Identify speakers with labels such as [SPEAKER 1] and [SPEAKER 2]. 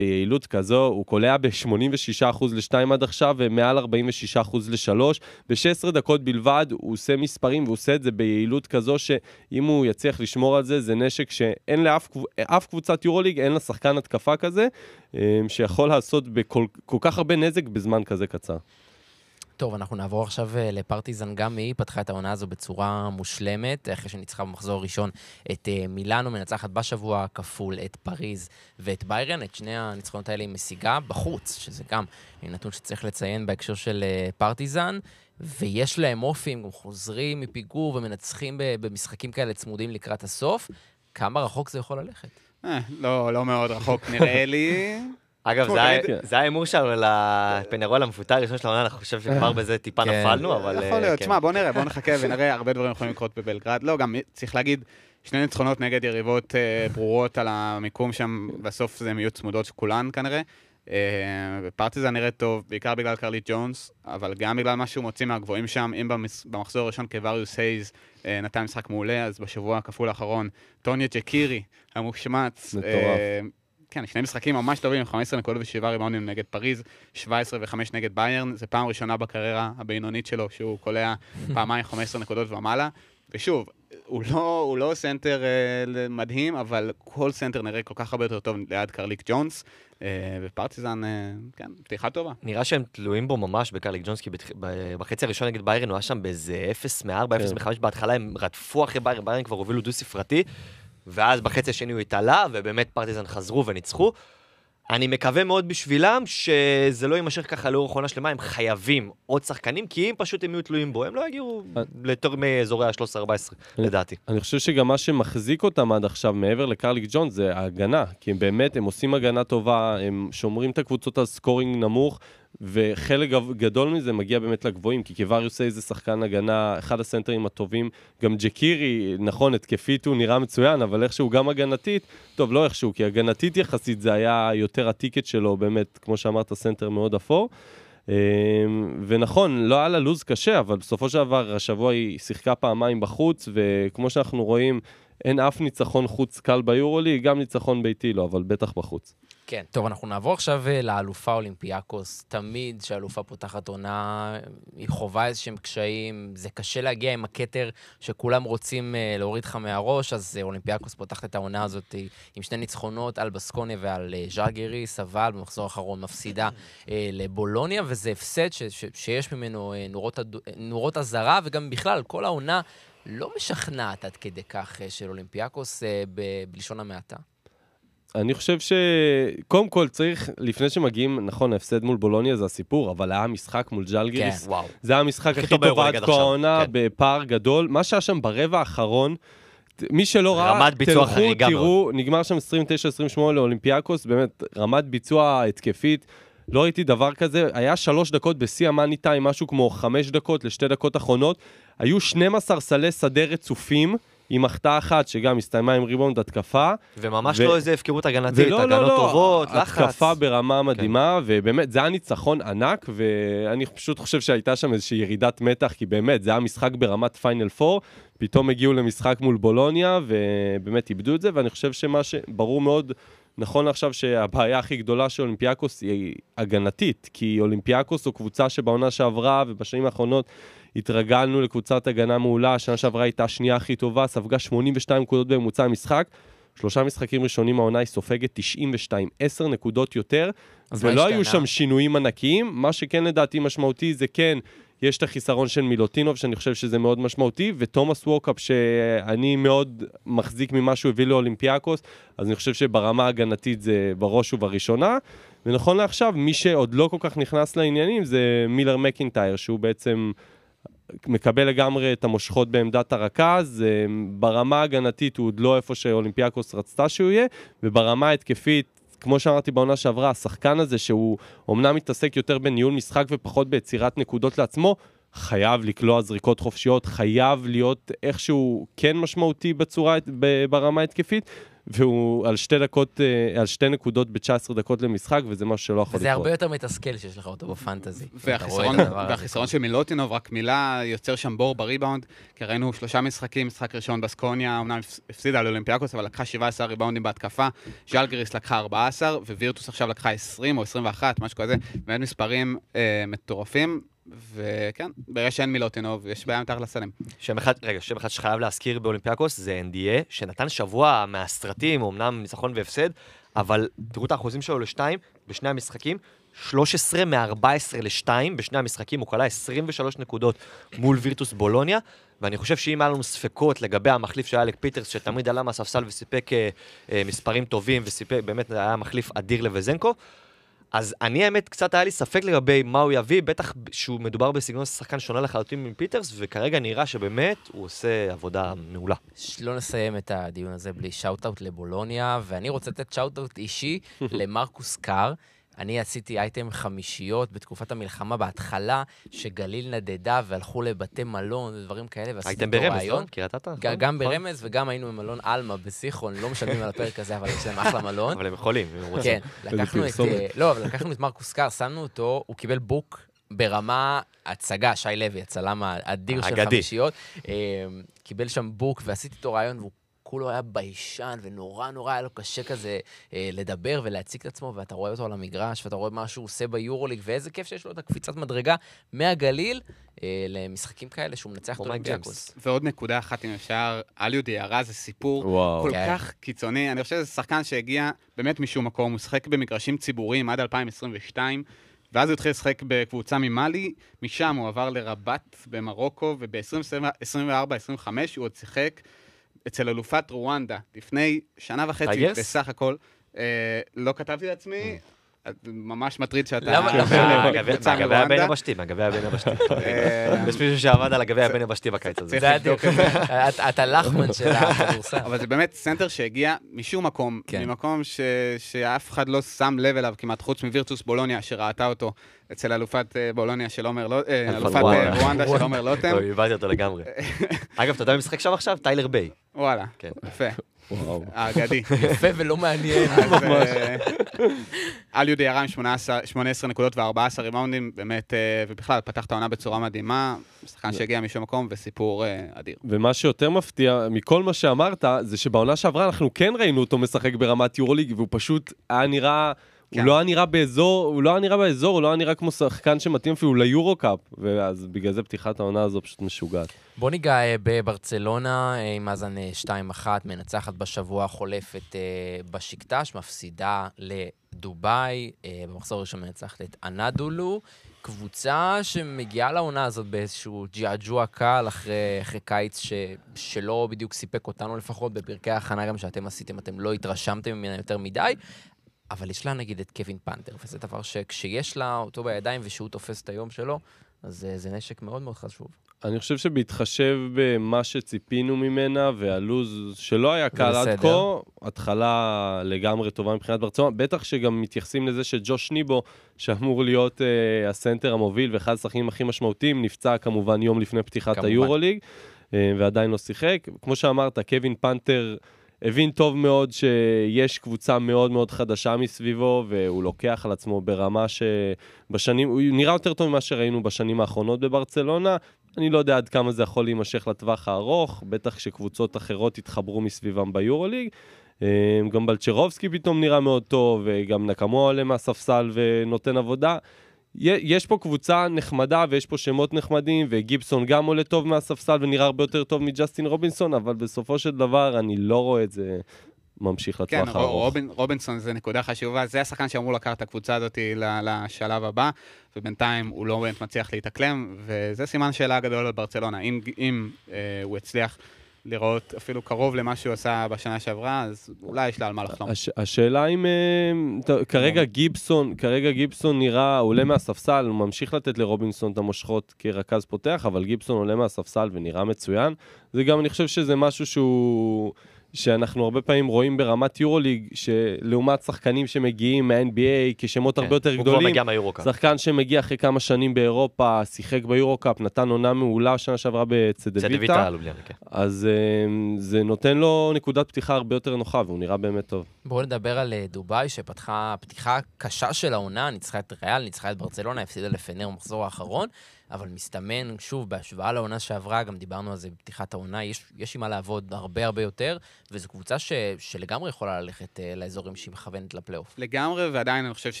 [SPEAKER 1] ביעילות כזו, הוא קולע ב-86% ל-2 עד עכשיו, ומעל 46% ל-3. ב-16 דקות בלבד הוא עושה מספרים, והוא עושה את זה ביעילות כזו, שאם הוא יצליח לשמור על זה, זה נשק שאין לאף קבוצת יורוליג, אין לה שחקן התקפה כזה, שיכול לעשות כל כך הרבה נזק בזמן כזה קצר.
[SPEAKER 2] טוב, אנחנו נעבור עכשיו לפרטיזן, גם היא פתחה את העונה הזו בצורה מושלמת, אחרי שניצחה במחזור הראשון את מילאנו, מנצחת בשבוע כפול את פריז ואת ביירן, את שני הניצחונות האלה היא משיגה בחוץ, שזה גם נתון שצריך לציין בהקשר של פרטיזן, ויש להם אופי, הם גם חוזרים מפיגור ומנצחים במשחקים כאלה צמודים לקראת הסוף. כמה רחוק זה יכול ללכת?
[SPEAKER 3] לא מאוד רחוק נראה לי.
[SPEAKER 4] אגב, זה האמור שלנו לפנרול המפוטר הראשון של העונה, אני חושב שכבר בזה טיפה נפלנו, אבל...
[SPEAKER 3] יכול להיות, תשמע, בוא נראה, בוא נחכה ונראה, הרבה דברים יכולים לקרות בבלגרד. לא, גם צריך להגיד, שני ניצחונות נגד יריבות ברורות על המיקום שם, בסוף זה יהיו צמודות שכולן כנראה. פרטיזן נראית טוב, בעיקר בגלל קרליט ג'ונס, אבל גם בגלל מה שהוא מוציא מהגבוהים שם, אם במחזור הראשון קווריוס הייז נתן משחק מעולה, אז בשבוע הכפול האחרון, טוניה ג'קירי, המושמץ, כן, שני משחקים ממש טובים, 15 נקודות ו7 ריבאונדים נגד פריז, 17 ו5 נגד ביירן, זה פעם ראשונה בקריירה הבינונית שלו, שהוא קולע פעמיים 15 נקודות ומעלה, ושוב, הוא לא סנטר מדהים, אבל כל סנטר נראה כל כך הרבה יותר טוב ליד קרליק ג'ונס, ופרטיזן, כן, פתיחה טובה.
[SPEAKER 4] נראה שהם תלויים בו ממש בקרליק ג'ונס, כי בחצי הראשון נגד ביירן הוא היה שם באיזה 0-4, 0-5, בהתחלה הם רדפו אחרי ביירן, ביירן כבר הובילו דו ספרתי, ואז בחצי השני הוא התעלה, ובאמת פרטיזן חזרו וניצחו. אני מקווה מאוד בשבילם שזה לא יימשך ככה לאורך עונה שלמה, הם חייבים עוד שחקנים, כי אם פשוט הם יהיו תלויים בו, הם לא יגיעו לתור מאזורי ה-13-14, לדעתי.
[SPEAKER 1] אני חושב שגם מה שמחזיק אותם עד עכשיו, מעבר לקרליק ג'ונס, זה ההגנה, כי באמת הם עושים הגנה טובה, הם שומרים את הקבוצות על סקורינג נמוך, וחלק גדול מזה מגיע באמת לגבוהים, כי קווריוס הייז זה שחקן הגנה, אחד הסנטרים הטובים, גם ג'קירי, נכון, התקפית הוא נראה מצוין, אבל איכשהו גם הגנתית, טוב, לא איכשהו, כי הגנתית יחסית זה היה יותר הטיקט שלו, באמת, כמו שאמרת, סנטר מאוד אפור, ונכון, לא היה לה לוז קשה, אבל בסופו של דבר, השבוע היא שיחקה פעמיים בחוץ, וכמו שאנחנו רואים, אין אף ניצחון חוץ קל ביורולי, גם ניצחון ביתי לא, אבל בטח בחוץ.
[SPEAKER 2] כן, טוב, אנחנו נעבור עכשיו לאלופה אולימפיאקוס. תמיד שהאלופה פותחת עונה, היא חובה איזשהם קשיים, זה קשה להגיע עם הקטר שכולם רוצים להוריד לך מהראש, אז אולימפיאקוס פותחת את העונה הזאת עם שני ניצחונות על בסקוניה ועל ז'אגריס, אבל במחזור האחרון מפסידה לבולוניה, וזה הפסד שיש ממנו נורות הזרה, וגם בכלל, כל העונה לא משכנעת עד כדי כך של אולימפיאקוס בלשון המעטה.
[SPEAKER 1] אני חושב שקודם כל צריך, לפני שמגיעים, נכון, ההפסד מול בולוניה זה הסיפור, אבל היה משחק מול ז'אלגיריס.
[SPEAKER 4] וואו.
[SPEAKER 1] זה היה המשחק הכי טוב עד כה העונה, בפער גדול. מה שהיה שם ברבע האחרון, מי שלא ראה, תלכו, תראו, נגמר שם 29-28 לאולימפיאקוס, באמת, רמת ביצוע התקפית, לא ראיתי דבר כזה, היה 3 דקות בשיא המאני טיים, משהו כמו 5 דקות ל2 דקות אחרונות, היו 12 סלי שדה רצופים, עם החטאה אחת שגם הסתיימה עם ריבאונד התקפה.
[SPEAKER 4] וממש לא איזה הפקרות הגנתית, הגנות טובות, לחץ.
[SPEAKER 1] התקפה ברמה מדהימה, ובאמת זה היה ניצחון ענק, ואני פשוט חושב שהייתה שם איזושהי ירידת מתח, כי באמת זה היה משחק ברמת פיינל 4, פתאום הגיעו למשחק מול בולוניה, ובאמת איבדו את זה, ואני חושב שמה שברור מאוד, נכון עכשיו שהבעיה הכי גדולה של אולימפיאקוס היא הגנתית, כי אולימפיאקוס הוא קבוצה שבעונה שעברה, ובשנים האחרונות התרגלנו לקבוצת הגנה מעולה, השנה שעברה הייתה השנייה הכי טובה, ספגה 82 נקודות בממוצע המשחק, 3 משחקים ראשונים העונה היא סופגת 92, 10 נקודות יותר, ולא היו שם שינויים ענקיים, מה שכן לדעתי משמעותי זה כן, יש את החיסרון של מילוטינוב, שאני חושב שזה מאוד משמעותי, ותומאס ווקאפ, שאני מאוד מחזיק ממה שהוא הביא לאולימפיאקוס, אז אני חושב שברמה הגנתית זה בראש ובראשונה, ונכון לעכשיו, מי שעוד לא כל כך נכנס לעניינים, זה מילר מקינטייר, שהוא בעצם מקבל לגמרי את המושכות בעמדת הרכז, ברמה הגנתית הוא עוד לא איפה שאולימפיאקוס רצתה שהוא יהיה, וברמה התקפית, כמו שאמרתי בעונה שעברה, השחקן הזה שהוא אומנם מתעסק יותר בניהול משחק ופחות ביצירת נקודות לעצמו, חייב לקלוע זריקות חופשיות, חייב להיות איכשהו כן משמעותי ברמה התקפית, והוא על 2 נקודות ב-19 דקות למשחק, וזה משהו שלא יכול לקרות.
[SPEAKER 2] וזה הרבה יותר מתסכל שיש לך אותו בפנטזי.
[SPEAKER 3] והחיסרון של מילוטינוב, רק מילה, יוצר שם בור בריבאונד, כי ראינו 3 משחקים, משחק ראשון בסקוניה, אמנם הפסידה לאולימפיאקוס, אבל לקחה 17 ריבאונדים בהתקפה, ז'לגיריס לקחה 14, ווירטוס עכשיו לקחה 20 או 21, משהו כזה, באמת מספרים מטורפים, וכן, ברגע שאין מילוטינוב, יש בעיה מתחת לסלים.
[SPEAKER 4] שם אחד שחייב להזכיר באולימפיאקוס זה NDA, שנתן שבוע מהסרטים, אמנם ניצחון והפסד, אבל תראו את האחוזים שלו לשתיים, בשני המשחקים, 13 מ-14 ל-2, בשני המשחקים הוא קלה 23 נקודות מול וירטוס בולוניה, ואני חושב שאם היה לנו ספקות לגבי המחליף של אלק פיטרס, שתמיד עלה מהספסל וסיפק מספרים טובים, וסיפק, באמת היה מחליף אדיר לווזנקו, אז אני האמת קצת היה לי ספק לגבי מה הוא יביא, בטח שהוא מדובר בסגנון שחקן שונה לחלוטין מפיטרס, וכרגע נראה שבאמת הוא עושה עבודה מעולה.
[SPEAKER 2] לא נסיים את הדיון הזה בלי שאוט-אוט לבולוניה, ואני רוצה לתת שאוט-אוט אישי למרקוס קאר. אני עשיתי אייטם 5 בתקופת המלחמה בהתחלה, שגליל נדדה והלכו לבתי מלון ודברים כאלה, ועשיתי אותו רעיון.
[SPEAKER 4] אייטם ברמז, לא? קריית אתא?
[SPEAKER 2] גם ברמז וגם היינו במלון אלמה בסיכון, לא משלמים על הפרק הזה, אבל יש להם אחלה מלון.
[SPEAKER 4] אבל הם יכולים, אם הם רוצים.
[SPEAKER 2] כן, אבל לקחנו את מרקוס קאר, שמנו אותו, הוא קיבל בוק ברמה הצגה, שי לוי, הצלם האדיר של 5, קיבל שם בוק ועשיתי אותו רעיון, והוא כולו היה ביישן, ונורא היה לו קשה כזה לדבר ולהציג את עצמו, ואתה רואה אותו על המגרש, ואתה רואה מה שהוא עושה ביורוליג, ואיזה כיף שיש לו את הקפיצת מדרגה מהגליל למשחקים כאלה, שהוא מנצח אותו בג'קוס.
[SPEAKER 3] ועוד נקודה אחת, אם אפשר, אליו דיארה זה סיפור כל כך קיצוני. אני חושב שזה שחקן שהגיע באמת משום מקום, הוא שחק במגרשים ציבוריים עד 2022, ואז הוא התחיל לשחק בקבוצה ממאלי, משם הוא עבר לרבת במרוקו, וב-2024-2025 הוא עוד שיחק אצל אלופת רואנדה, לפני 1.5 שנה בסך הכל. לא כתבתי לעצמי, ממש מטריד שאתה...
[SPEAKER 4] מהגבי הבן הבשתי. יש מישהו שעבד על הגבי הבן הבשתי בקיץ הזה.
[SPEAKER 2] זה עדיף. אתה לחמן של הכדורסל.
[SPEAKER 3] אבל זה באמת סנטר שהגיע משום מקום, ממקום שאף אחד לא שם לב אליו כמעט, חוץ מווירטוס בולוניה, שראתה אותו אצל אלופת בולוניה של עומר לוטם, אלופת רואנדה של עומר לוטם.
[SPEAKER 4] הבאתי אותו לגמרי. אגב, אתה יודע משחק שם עכשיו? טיילר ביי.
[SPEAKER 3] וואלה, יפה. האגדי.
[SPEAKER 2] יפה ולא מעניין.
[SPEAKER 3] אליו דיארה עם 18 נקודות ו14 ריבאונדים, באמת, ובכלל פתח את העונה בצורה מדהימה, שחקן שהגיע משום מקום וסיפור אדיר.
[SPEAKER 1] ומה שיותר מפתיע מכל מה שאמרת, זה שבעונה שעברה אנחנו כן ראינו אותו משחק ברמת יורוליג, והוא פשוט היה נראה... הוא לא היה נראה באזור, הוא לא היה נראה כמו שחקן שמתאים אפילו ליורו-קאפ, ואז בגלל זה פתיחת העונה הזו פשוט משוגעת.
[SPEAKER 2] בוא ניגע בברצלונה, עם מאזן 2-1, מנצחת בשבוע החולפת בשקטש, מפסידה לדובאי, במחזור ראשון מנצחת את אנדולו, קבוצה שמגיעה לעונה הזאת באיזשהו ג'עג'וע קל, אחרי קיץ שלא בדיוק סיפק אותנו לפחות, בפרקי ההכנה גם שאתם עשיתם, אתם לא התרשמתם ממנה יותר מדי, אבל יש לה נגיד את קווין פנתר, וזה דבר שכשיש לה אותו בידיים ושהוא תופס את היום שלו, אז זה נשק מאוד מאוד חשוב.
[SPEAKER 1] אני חושב שבהתחשב במה שציפינו ממנה, והלוז שלא היה קל עד כה, התחלה לגמרי טובה מבחינת ברצלונה, בטח שגם מתייחסים לזה שג'וש ניבו, שאמור להיות הסנטר המוביל, ואחד השחקנים הכי משמעותיים, נפצע כמובן יום לפני פתיחת היורוליג, ועדיין לא שיחק. כמו שאמרת, קווין פנתר, הבין טוב מאוד שיש קבוצה מאוד מאוד חדשה מסביבו, והוא לוקח על עצמו ברמה שבשנים, הוא נראה יותר טוב ממה שראינו בשנים האחרונות בברצלונה. אני לא יודע עד כמה זה יכול להימשך לטווח הארוך, בטח שקבוצות אחרות יתחברו מסביבם ביורוליג. גם בלצ'רובסקי פתאום נראה מאוד טוב, וגם נקמו עולה מהספסל ונותן עבודה. יש פה קבוצה נחמדה ויש פה שמות נחמדים, וגיבסון גם עולה טוב מהספסל ונראה הרבה יותר טוב מג'סטין רובינסון, אבל בסופו של דבר אני לא רואה את זה ממשיך לטווח הארוך.
[SPEAKER 3] כן, רובינסון זה נקודה חשובה, זה השחקן שאמור לקחת את הקבוצה הזאת לשלב הבא, ובינתיים הוא לא באמת מצליח להתאקלם, וזה סימן שאלה גדול על ברצלונה. אם הוא הצליח לראות אפילו קרוב למה שהוא עשה בשנה שעברה, אז אולי יש לה על מה לחלום.
[SPEAKER 1] השאלה אם כרגע גיבסון נראה, הוא עולה מהספסל, הוא ממשיך לתת לרובינסון את המושכות כרכז פותח, אבל גיבסון עולה מהספסל ונראה מצוין. זה גם, אני חושב שזה משהו שהוא שאנחנו הרבה פעמים רואים ברמת יורוליג, שלעומת שחקנים שמגיעים מה-NBA כשמות הרבה יותר
[SPEAKER 4] הוא כבר
[SPEAKER 1] גדולים,
[SPEAKER 4] מגיע מהיורוקאפ.
[SPEAKER 1] שחקן שמגיע אחרי כמה שנים באירופה, שיחק ביורוקאפ, נתן עונה מעולה שנה שעברה בצדוויטה,
[SPEAKER 4] צדוויטה, לובליאנה, כן.
[SPEAKER 1] אז זה נותן לו נקודת פתיחה הרבה יותר נוחה, והוא נראה באמת טוב.
[SPEAKER 2] בואו נדבר על דובאי, שפתחה פתיחה קשה של העונה, ניצחה את ריאל, ניצחה את ברצלונה, הפסידה לפנר במחזור האחרון, אבל מסתמן, שוב, בהשוואה לעונה שעברה, גם דיברנו על זה בפתיחת העונה, יש עם מה לעבוד הרבה הרבה יותר, וזו קבוצה שלגמרי יכולה ללכת לאזורים שהיא מכוונת לפלייאוף.
[SPEAKER 3] לגמרי, ועדיין אני חושב